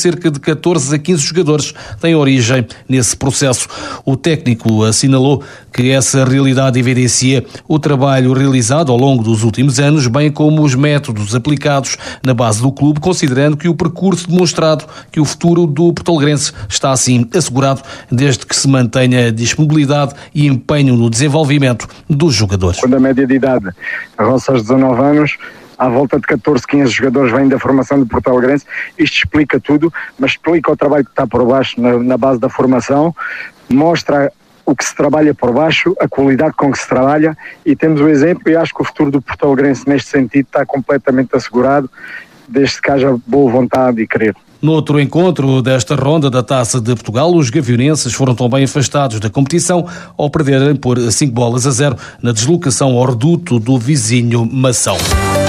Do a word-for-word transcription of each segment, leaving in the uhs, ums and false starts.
cerca de catorze a quinze jogadores têm origem nesse processo. O técnico assinalou que essa realidade evidencia o trabalho realizado ao longo dos últimos anos, bem como os métodos aplicados na base do clube, considerando que o percurso demonstrado que o futuro do portalegrense está assim assegurado, desde que se mantenha disponibilidade e empenho no desenvolvimento dos jogadores. Quando a média de idade roça aos dezanove anos, à volta de catorze, quinze jogadores vêm da formação do portalegrense. Isto explica tudo, mas explica o trabalho que está por baixo na, na base da formação, mostra o que se trabalha por baixo, a qualidade com que se trabalha, e temos o exemplo, e acho que o futuro do portalegrense neste sentido está completamente assegurado, desde que haja boa vontade e querer. No outro encontro desta ronda da Taça de Portugal, os gavionenses foram também afastados da competição ao perderem por cinco bolas a zero na deslocação ao reduto do vizinho Mação.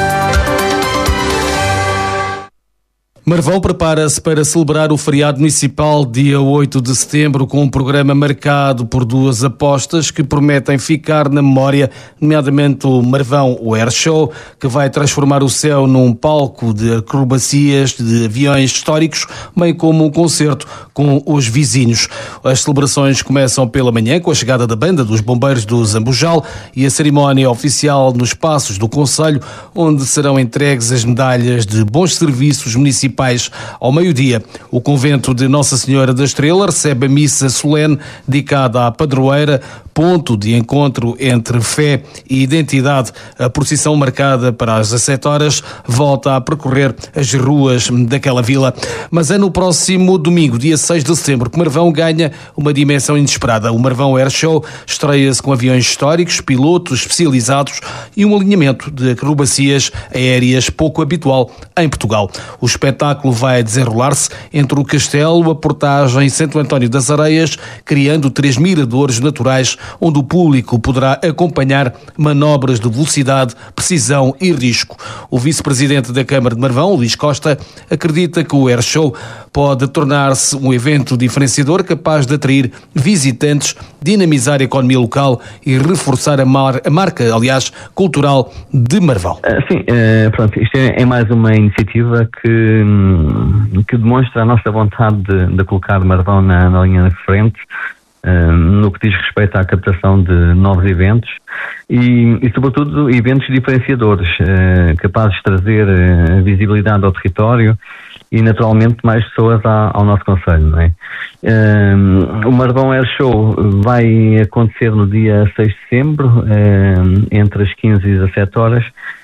Marvão prepara-se para celebrar o feriado municipal dia oito de setembro com um programa marcado por duas apostas que prometem ficar na memória, nomeadamente o Marvão Air Show, que vai transformar o céu num palco de acrobacias de aviões históricos, bem como um concerto com os vizinhos. As celebrações começam pela manhã com a chegada da banda dos bombeiros do Zambujal e a cerimónia oficial nos Passos do Concelho, onde serão entregues as medalhas de bons serviços municipais. Ao meio-dia, o convento de Nossa Senhora da Estrela recebe a missa solene dedicada à padroeira, ponto de encontro entre fé e identidade. A procissão marcada para as dezessete horas volta a percorrer as ruas daquela vila. Mas é no próximo domingo, dia seis de setembro, que o Marvão ganha uma dimensão inesperada. O Marvão Air Show estreia-se com aviões históricos, pilotos especializados e um alinhamento de acrobacias aéreas pouco habitual em Portugal. O espetáculo vai desenrolar-se entre o Castelo, a Portagem e Santo António das Areias, criando três miradores naturais onde o público poderá acompanhar manobras de velocidade, precisão e risco. O vice-presidente da Câmara de Marvão, Luís Costa, acredita que o Air Show pode tornar-se um evento diferenciador capaz de atrair visitantes, dinamizar a economia local e reforçar a, mar, a marca, aliás, cultural de Marvão. Sim, é, pronto, isto é, é mais uma iniciativa que, que demonstra a nossa vontade de, de colocar Marvão na, na linha de frente, uh, no que diz respeito à captação de novos eventos e, e sobretudo, eventos diferenciadores, uh, capazes de trazer uh, visibilidade ao território e, naturalmente, mais pessoas ao, ao nosso concelho, não é? Um, o Marvão Air Show vai acontecer no dia seis de setembro, um, entre as quinze e dezassete horas,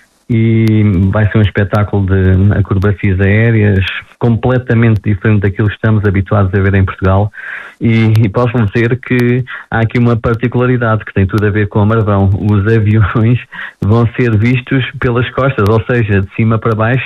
e vai ser um espetáculo de acrobacias aéreas completamente diferente daquilo que estamos habituados a ver em Portugal, e, e posso dizer que há aqui uma particularidade que tem tudo a ver com o Marvão. Os aviões vão ser vistos pelas costas, ou seja, de cima para baixo.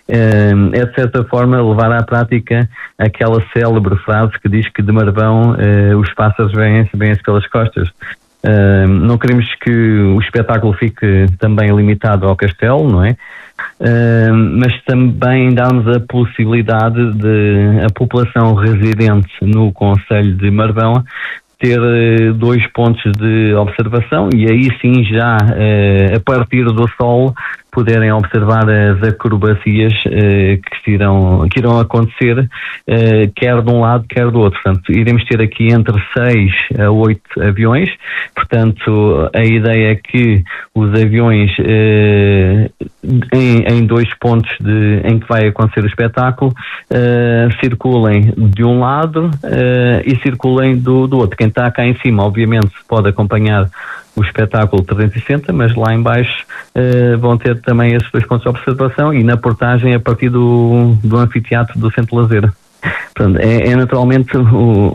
É de certa forma levar à prática aquela célebre frase que diz que de Marvão os pássaros vêm-se vêm-se pelas costas. Uh, não queremos que o espetáculo fique também limitado ao castelo, não é? Uh, mas também dá-nos a possibilidade de a população residente no concelho de Marvão ter uh, dois pontos de observação e aí sim já uh, a partir do sol poderem observar as acrobacias uh, que, irão, que irão acontecer, uh, quer de um lado, quer do outro. Portanto, iremos ter aqui entre seis a oito aviões. Portanto, a ideia é que os aviões uh, em, em dois pontos de, em que vai acontecer o espetáculo uh, circulem de um lado uh, e circulem do, do outro. Quem está cá em cima, obviamente, pode acompanhar o espetáculo trezentos e sessenta, mas lá em baixo uh, vão ter também esses dois pontos de observação e na portagem a partir do, do anfiteatro do Centro Lazer. Portanto, é, é naturalmente o,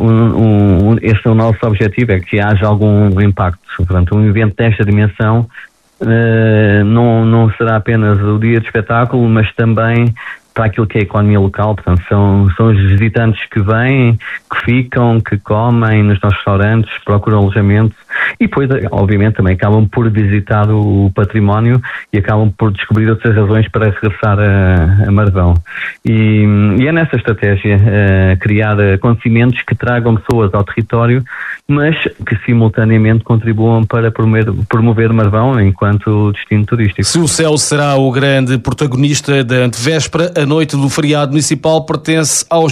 um, um, esse é o nosso objetivo, é que haja algum impacto. Portanto, um evento desta dimensão uh, não, não será apenas o dia de espetáculo, mas também para aquilo que é a economia local. Portanto, são, são os visitantes que vêm, que ficam, que comem nos nossos restaurantes, procuram alojamento e depois, obviamente, também acabam por visitar o património e acabam por descobrir outras razões para regressar a, a Marvão. E, e é nessa estratégia uh, criar acontecimentos que tragam pessoas ao território, mas que simultaneamente contribuam para promover, promover Marvão enquanto destino turístico. Se o céu será o grande protagonista da antevéspera, a noite do feriado municipal pertence aos